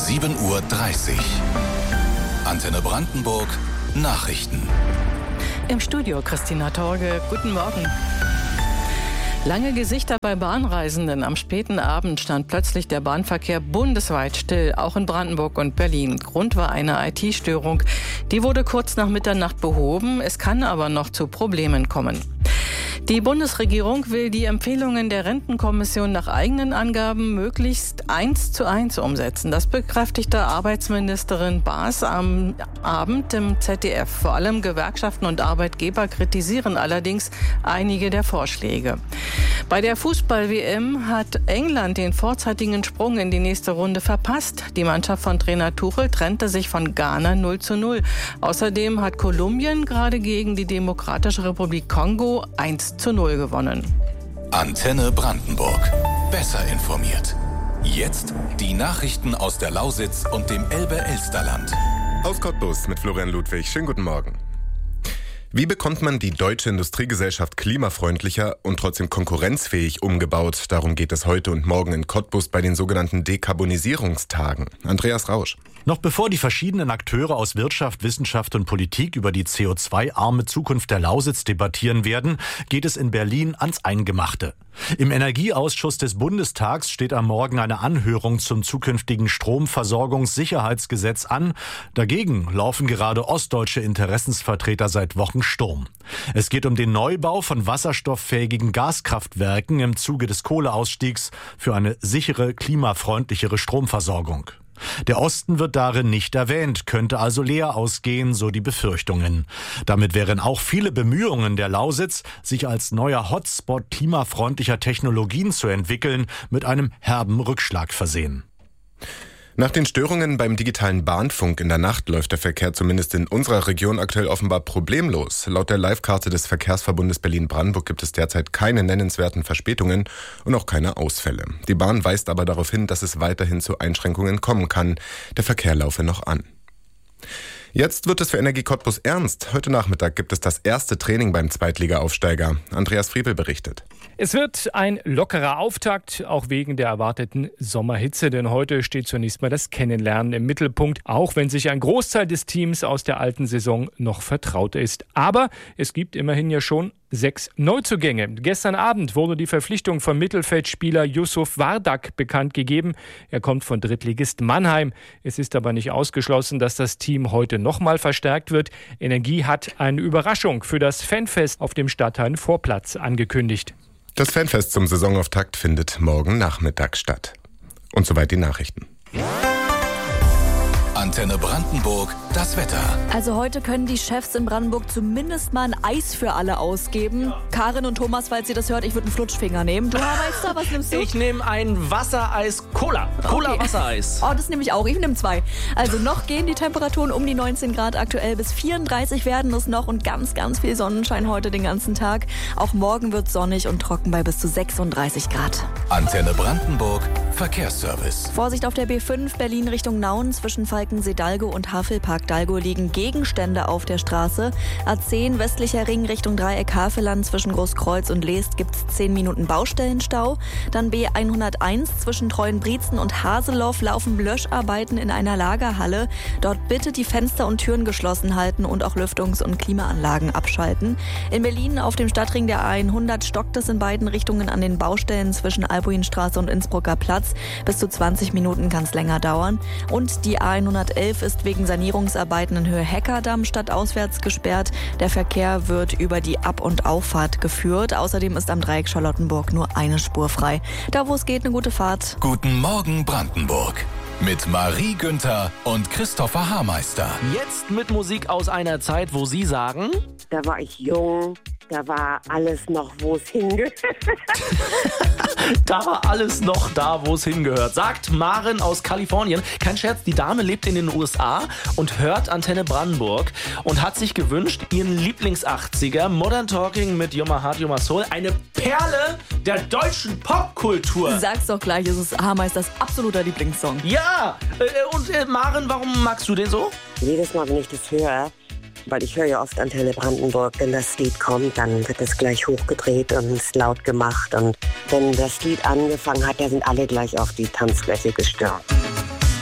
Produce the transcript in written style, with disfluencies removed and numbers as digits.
7:30 Uhr. Antenne Brandenburg Nachrichten. Im Studio Christina Torge. Guten Morgen. Lange Gesichter bei Bahnreisenden. Am späten Abend stand plötzlich der Bahnverkehr bundesweit still, auch in Brandenburg und Berlin. Grund war eine IT-Störung. Die wurde kurz nach Mitternacht behoben. Es kann aber noch zu Problemen kommen. Die Bundesregierung will die Empfehlungen der Rentenkommission nach eigenen Angaben möglichst 1:1 umsetzen. Das bekräftigte Arbeitsministerin Baas am Abend im ZDF. Vor allem Gewerkschaften und Arbeitgeber kritisieren allerdings einige der Vorschläge. Bei der Fußball-WM hat England den vorzeitigen Sprung in die nächste Runde verpasst. Die Mannschaft von Trainer Tuchel trennte sich von Ghana 0:0. Außerdem hat Kolumbien gerade gegen die Demokratische Republik Kongo 1:0 gewonnen. Antenne Brandenburg. Besser informiert. Jetzt die Nachrichten aus der Lausitz und dem Elbe-Elsterland. Aus Cottbus mit Florian Ludwig. Schönen guten Morgen. Wie bekommt man die deutsche Industriegesellschaft klimafreundlicher und trotzdem konkurrenzfähig umgebaut? Darum geht es heute und morgen in Cottbus bei den sogenannten Dekarbonisierungstagen. Andreas Rausch. Noch bevor die verschiedenen Akteure aus Wirtschaft, Wissenschaft und Politik über die CO2-arme Zukunft der Lausitz debattieren werden, geht es in Berlin ans Eingemachte. Im Energieausschuss des Bundestags steht am Morgen eine Anhörung zum zukünftigen Stromversorgungssicherheitsgesetz an. Dagegen laufen gerade ostdeutsche Interessensvertreter seit Wochen Sturm. Es geht um den Neubau von wasserstofffähigen Gaskraftwerken im Zuge des Kohleausstiegs für eine sichere, klimafreundlichere Stromversorgung. Der Osten wird darin nicht erwähnt, könnte also leer ausgehen, so die Befürchtungen. Damit wären auch viele Bemühungen der Lausitz, sich als neuer Hotspot klimafreundlicher Technologien zu entwickeln, mit einem herben Rückschlag versehen. Nach den Störungen beim digitalen Bahnfunk in der Nacht läuft der Verkehr zumindest in unserer Region aktuell offenbar problemlos. Laut der Live-Karte des Verkehrsverbundes Berlin-Brandenburg gibt es derzeit keine nennenswerten Verspätungen und auch keine Ausfälle. Die Bahn weist aber darauf hin, dass es weiterhin zu Einschränkungen kommen kann. Der Verkehr laufe noch an. Jetzt wird es für Energie Cottbus ernst. Heute Nachmittag gibt es das erste Training beim Zweitliga-Aufsteiger. Andreas Friebel berichtet. Es wird ein lockerer Auftakt, auch wegen der erwarteten Sommerhitze. Denn heute steht zunächst mal das Kennenlernen im Mittelpunkt, auch wenn sich ein Großteil des Teams aus der alten Saison noch vertraut ist. Aber es gibt immerhin ja schon 6 Neuzugänge. Gestern Abend wurde die Verpflichtung von Mittelfeldspieler Yusuf Wardak bekannt gegeben. Er kommt von Drittligist Mannheim. Es ist aber nicht ausgeschlossen, dass das Team heute nochmal verstärkt wird. Energie hat eine Überraschung für das Fanfest auf dem Stadthain-Vorplatz angekündigt. Das Fanfest zum Saisonauftakt findet morgen Nachmittag statt. Und soweit die Nachrichten. Antenne Brandenburg, das Wetter. Also heute können die Chefs in Brandenburg zumindest mal ein Eis für alle ausgeben. Karin und Thomas, falls ihr das hört, ich würde einen Flutschfinger nehmen. Du arbeitest da, was nimmst du? Ich nehme ein Wassereis Cola. Cola-Wassereis. Oh, das nehme ich auch. Ich nehme 2. Also noch gehen die Temperaturen um die 19 Grad aktuell. Bis 34 werden es noch und ganz, ganz viel Sonnenschein heute den ganzen Tag. Auch morgen wird sonnig und trocken bei bis zu 36 Grad. Antenne Brandenburg, Verkehrsservice. Vorsicht auf der B5 Berlin Richtung Nauen zwischen Falkensee-Dalgo und Havelpark-Dalgo liegen Gegenstände auf der Straße. A10 westlicher Ring Richtung Dreieck Haveland zwischen Großkreuz und Leest gibt es 10 Minuten Baustellenstau. Dann B101 zwischen Treuenbrietzen und Haseloff laufen Löscharbeiten in einer Lagerhalle. Dort bitte die Fenster und Türen geschlossen halten und auch Lüftungs- und Klimaanlagen abschalten. In Berlin auf dem Stadtring der A100 stockt es in beiden Richtungen an den Baustellen zwischen Albuinstraße und Innsbrucker Platz. Bis zu 20 Minuten kann es länger dauern. Und die A111 ist wegen Sanierungsarbeiten in Höhe Heckerdamm stadtauswärts gesperrt. Der Verkehr wird über die Ab- und Auffahrt geführt. Außerdem ist am Dreieck Charlottenburg nur eine Spur frei. Da, wo es geht, eine gute Fahrt. Guten Morgen Brandenburg. Mit Marie Günther und Christopher Haarmeister. Jetzt mit Musik aus einer Zeit, wo Sie sagen... Da war ich jung, da war alles noch, wo es hingehört. Da war alles noch da, wo es hingehört, sagt Maren aus Kalifornien. Kein Scherz, die Dame lebt in den USA und hört Antenne Brandenburg und hat sich gewünscht, ihren Lieblings-80er Modern Talking mit You're My Heart, You're My Soul, eine Perle der deutschen Popkultur. Sag's doch gleich, es ist Haarmeisters absoluter Lieblingssong. Ja, und Maren, warum magst du den so? Jedes Mal, wenn ich das höre, weil ich höre ja oft Antenne Brandenburg, wenn das Lied kommt, dann wird es gleich hochgedreht und ist laut gemacht. Und wenn das Lied angefangen hat, da sind alle gleich auf die Tanzfläche gestürmt.